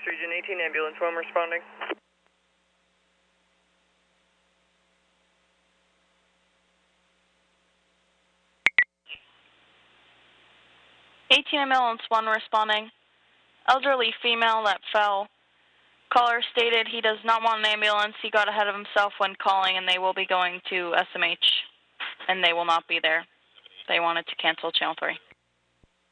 Region 18, ambulance 1 responding. 18 ambulance 1 responding. Elderly female that fell. Caller stated he does not want an ambulance. He got ahead of himself when calling, and they will be going to SMH, and they will not be there. They wanted to cancel Channel 3.